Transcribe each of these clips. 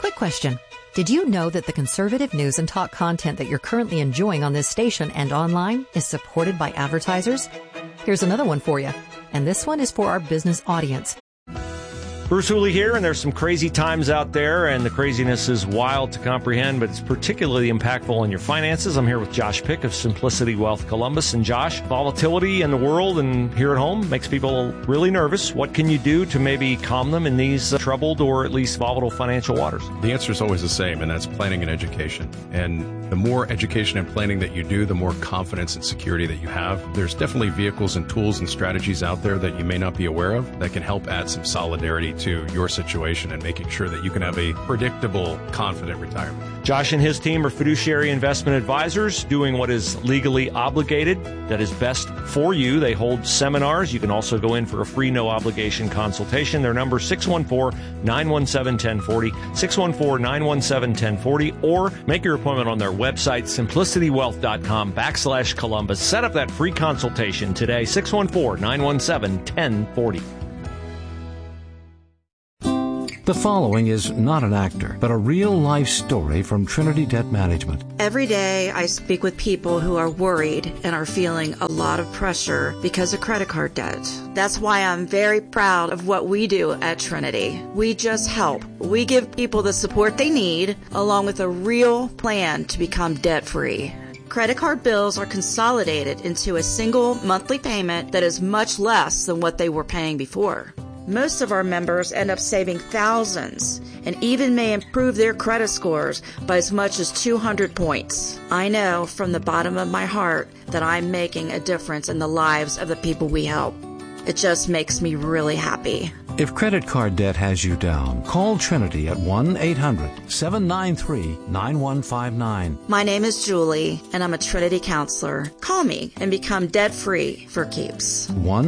Quick question. Did you know that the conservative news and talk content that you're currently enjoying on this station and online is supported by advertisers? Here's another one for you. And this one is for our business audience. Bruce Hooley here, and there's some crazy times out there, and the craziness is wild to comprehend, but it's particularly impactful on your finances. I'm here with Josh Pick of Simplicity Wealth Columbus. And Josh, volatility in the world and here at home makes people really nervous. What can you do to maybe calm them in these troubled or at least volatile financial waters? The answer is always the same, and that's planning and education. And the more education and planning that you do, the more confidence and security that you have. There's definitely vehicles and tools and strategies out there that you may not be aware of that can help add some solidarity to your situation and making sure that you can have a predictable, confident retirement. Josh and his team are fiduciary investment advisors doing what is legally obligated, that is best for you. They hold seminars. You can also go in for a free, no-obligation consultation. Their number is 614-917-1040, 614-917-1040, or make your appointment on their website, simplicitywealth.com/Columbus. Set up that free consultation today, 614-917-1040. The following is not an actor, but a real-life story from Trinity Debt Management. Every day I speak with people who are worried and are feeling a lot of pressure because of credit card debt. That's why I'm very proud of what we do at Trinity. We just help. We give people the support they need, along with a real plan to become debt-free. Credit card bills are consolidated into a single monthly payment that is much less than what they were paying before. Most of our members end up saving thousands and even may improve their credit scores by as much as 200 points. I know from the bottom of my heart that I'm making a difference in the lives of the people we help. It just makes me really happy. If credit card debt has you down, call Trinity at 1-800-793-9159. My name is Julie, and I'm a Trinity counselor. Call me and become debt-free for keeps.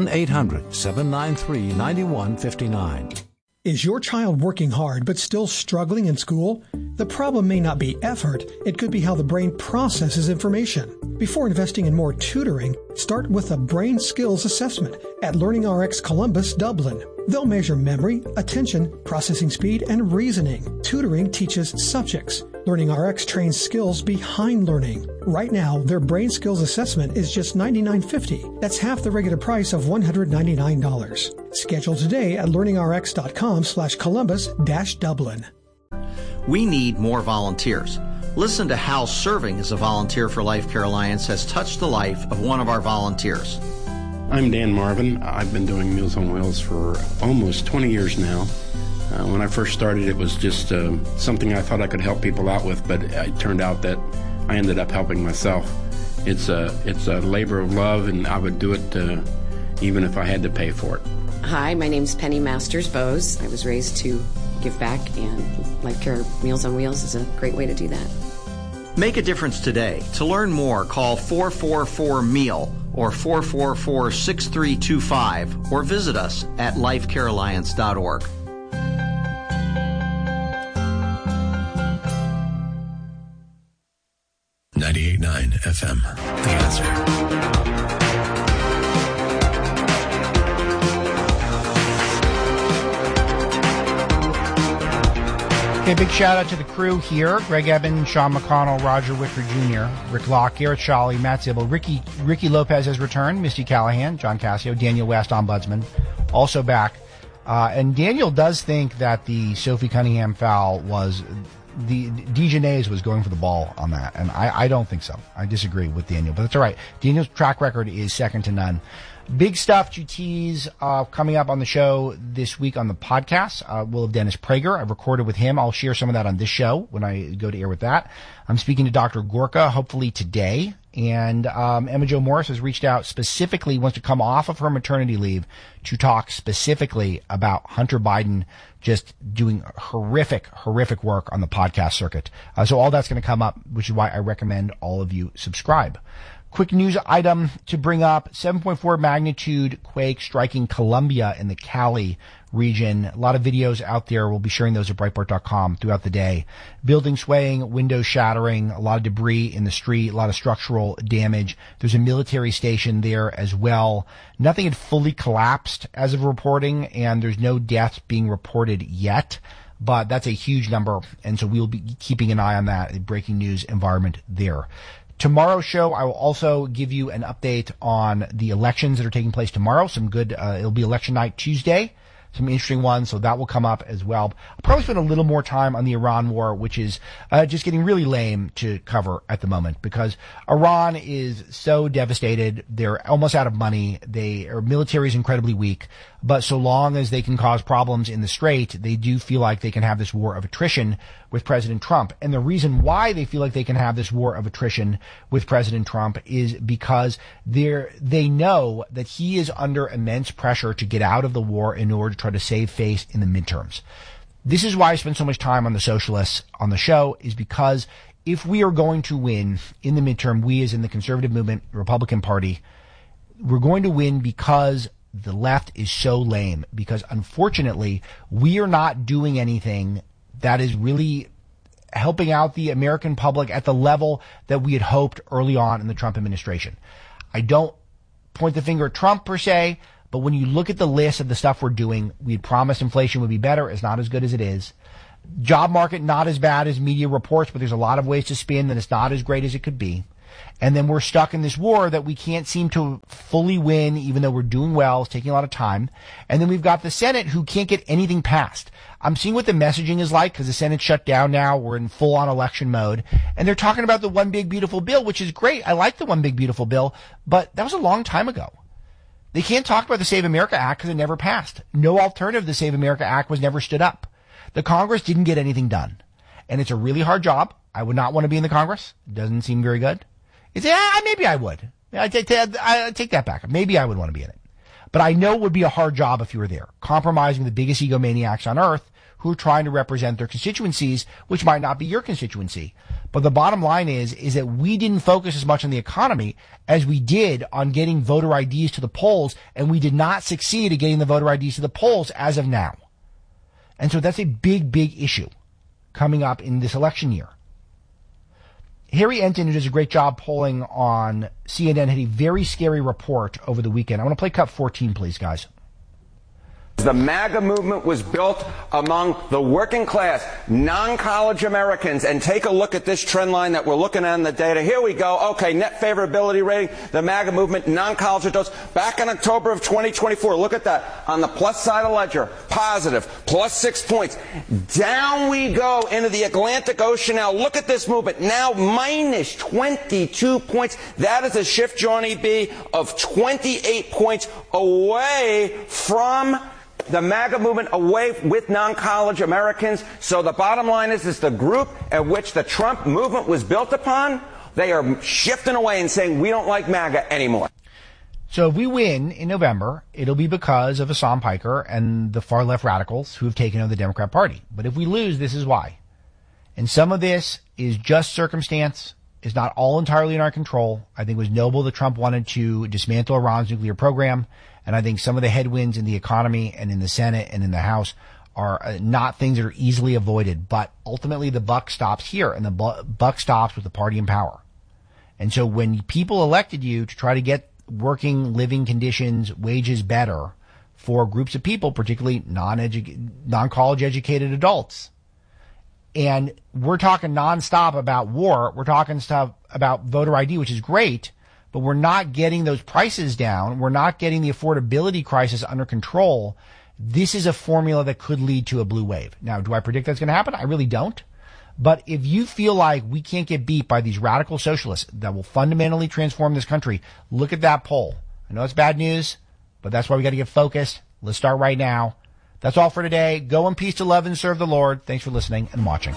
1-800-793-9159. Is your child working hard but still struggling in school? The problem may not be effort. It could be how the brain processes information. Before investing in more tutoring, start with a brain skills assessment at LearningRx Columbus, Dublin. They'll measure memory, attention, processing speed, and reasoning. Tutoring teaches subjects. LearningRx trains skills behind learning. Right now, their brain skills assessment is just $99.50. That's half the regular price of $199. Schedule today at learningrx.com/Columbus-Dublin. We need more volunteers. Listen to how serving as a volunteer for Life Care Alliance has touched the life of one of our volunteers. I'm Dan Marvin. I've been doing Meals on Wheels for almost 20 years now. When I first started, it was just something I thought I could help people out with, but it turned out that I ended up helping myself. It's a labor of love, and I would do it even if I had to pay for it. Hi, my name's Penny Masters-Bose. I was raised to give back, and Life Care Meals on Wheels is a great way to do that. Make a difference today. To learn more, call 444-MEAL or 444-6325 or visit us at lifecarealliance.org. .9 FM. The Answer. Okay, big shout out to the crew here. Greg Eben, Sean McConnell, Roger Whitford Jr., Rick Locke, Garrett Shawley, Matt Zibble, Ricky Lopez has returned, Misty Callahan, John Cassio, Daniel West, Ombudsman, also back. And Daniel does think that the Sophie Cunningham foul was... The Dijonais was going for the ball on that, and I don't think so. I disagree with Daniel, but that's all right. Daniel's track record is second to none. Big stuff to tease coming up on the show this week on the podcast. We'll have Dennis Prager. I've recorded with him. I'll share some of that on this show when I go to air with that. I'm speaking to Dr. Gorka hopefully today. And Emma Jo Morris has reached out specifically, wants to come off of her maternity leave to talk specifically about Hunter Biden just doing horrific work on the podcast circuit. So all that's going to come up, which is why I recommend all of you subscribe. Quick news item to bring up, 7.4 magnitude quake striking Colombia in the Cali region. A lot of videos out there. We'll be sharing those at Breitbart.com throughout the day. Building swaying, windows shattering, a lot of debris in the street, a lot of structural damage. There's a military station there as well. Nothing had fully collapsed as of reporting, and there's no deaths being reported yet. but that's a huge number, and so we'll be keeping an eye on that, the breaking news environment there. Tomorrow's show, I will also give you an update on the elections that are taking place tomorrow. Some good, it'll be election night Tuesday. Some interesting ones, so that will come up as well. I'll probably spend a little more time on the Iran war, which is just getting really lame to cover at the moment because Iran is so devastated. They're almost out of money. Their military is incredibly weak. But so long as they can cause problems in the Strait, they do feel like they can have this war of attrition with President Trump. And the reason why they feel like they can have this war of attrition with President Trump is because they know that he is under immense pressure to get out of the war in order to try to save face in the midterms. This is why I spend so much time on the socialists on the show, is because if we are going to win in the midterm, we as in the conservative movement, Republican Party, we're going to win because the left is so lame, because unfortunately we are not doing anything that is really helping out the American public at the level that we had hoped early on in the Trump administration. I don't point the finger at Trump per se, but when you look at the list of the stuff we're doing, we had promised inflation would be better. It's not as good as it is. Job market, not as bad as media reports, but there's a lot of ways to spin that it's not as great as it could be. And then we're stuck in this war that we can't seem to fully win, even though we're doing well. It's taking a lot of time. And then we've got the Senate who can't get anything passed. I'm seeing what the messaging is like because the Senate's shut down now. We're in full-on election mode. And they're talking about the One Big Beautiful Bill, which is great. I like the One Big Beautiful Bill, but that was a long time ago. They can't talk about the Save America Act because it never passed. No alternative to the Save America Act was never stood up. The Congress didn't get anything done. And it's a really hard job. I would not want to be in the Congress. It doesn't seem very good. Maybe I would. I take that back. Maybe I would want to be in it. But I know it would be a hard job if you were there, compromising the biggest egomaniacs on earth who are trying to represent their constituencies, which might not be your constituency. But the bottom line is that we didn't focus as much on the economy as we did on getting voter IDs to the polls, and we did not succeed at getting the voter IDs to the polls as of now. And so that's a big, big issue coming up in this election year. Harry Enton, who does a great job polling on CNN, had a very scary report over the weekend. I want to play cut 14, please, guys. The MAGA movement was built among the working class, non-college Americans. And take a look at this trend line that we're looking at in the data. Here we go. Okay, net favorability rating, the MAGA movement, non-college adults. Back in October of 2024, look at that. On the plus side of the ledger, positive, plus 6 points. Down we go into the Atlantic Ocean now. Look at this movement. Now minus 22 points. That is a shift, Johnny B, of 28 points away from the MAGA movement, away with non-college Americans. So the bottom line is the group at which the Trump movement was built upon, they are shifting away and saying we don't like MAGA anymore. So if we win in November, it'll be because of Hassan Piker and the far left radicals who have taken over the Democrat Party. But if we lose, this is why. And some of this is just circumstance. It's not all entirely in our control. I think it was noble that Trump wanted to dismantle Iran's nuclear program. And I think some of the headwinds in the economy and in the Senate and in the House are not things that are easily avoided. But ultimately, the buck stops here, and the buck stops with the party in power. And so when people elected you to try to get working, living conditions, wages better for groups of people, particularly non-college educated adults, and we're talking nonstop about war, we're talking stuff about voter ID, which is great, but we're not getting those prices down. We're not getting the affordability crisis under control. This is a formula that could lead to a blue wave. Now, do I predict that's going to happen? I really don't. But if you feel like we can't get beat by these radical socialists that will fundamentally transform this country, look at that poll. I know it's bad news, but that's why we got to get focused. Let's start right now. That's all for today. Go in peace to love and serve the Lord. Thanks for listening and watching.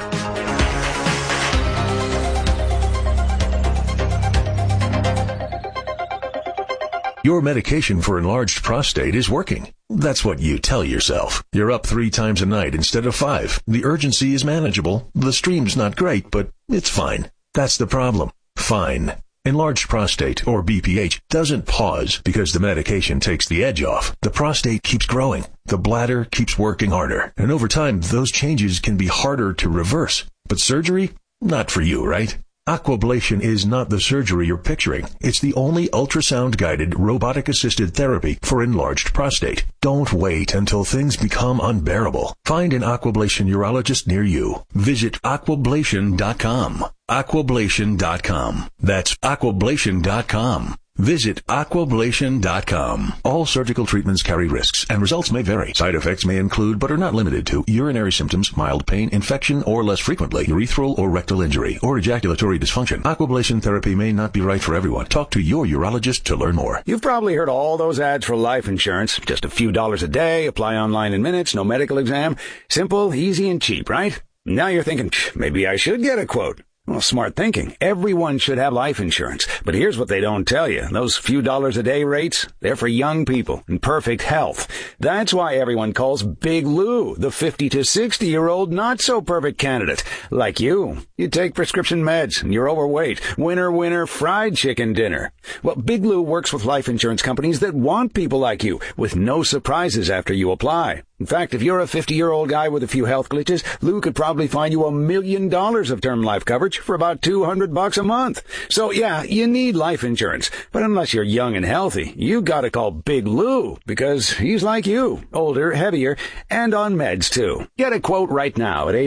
Your medication for enlarged prostate is working. That's what you tell yourself. You're up 3 times a night instead of 5. The urgency is manageable. The stream's not great, but it's fine. That's the problem. Fine. Enlarged prostate, or BPH, doesn't pause because the medication takes the edge off. The prostate keeps growing. The bladder keeps working harder. And over time, those changes can be harder to reverse. But surgery? Not for you, right? Aquablation is not the surgery you're picturing. It's the only ultrasound-guided, robotic-assisted therapy for enlarged prostate. Don't wait until things become unbearable. Find an Aquablation urologist near you. Visit aquablation.com. Aquablation.com. That's aquablation.com. Visit aquablation.com. All surgical treatments carry risks, and results may vary. Side effects may include, but are not limited to, urinary symptoms, mild pain, infection, or less frequently, urethral or rectal injury, or ejaculatory dysfunction. Aquablation therapy may not be right for everyone. Talk to your urologist to learn more. You've probably heard all those ads for life insurance. Just a few dollars a day, apply online in minutes, no medical exam. Simple, easy, and cheap, right? Now you're thinking, maybe I should get a quote. Well, smart thinking. Everyone should have life insurance. But here's what they don't tell you. Those few dollars a day rates, they're for young people in perfect health. That's why everyone calls Big Lou the 50 to 60-year-old not-so-perfect candidate. Like you. You take prescription meds and you're overweight. Winner, fried chicken dinner. Well, Big Lou works with life insurance companies that want people like you, with no surprises after you apply. In fact, if you're a 50-year-old guy with a few health glitches, Lou could probably find you $1 million of term life coverage for about $200 a month. So yeah, you need life insurance. But unless you're young and healthy, you gotta call Big Lou, because he's like you, older, heavier, and on meds too. Get a quote right now at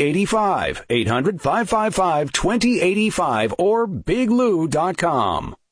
800-555-2085. 800-555-2085 or biglou.com.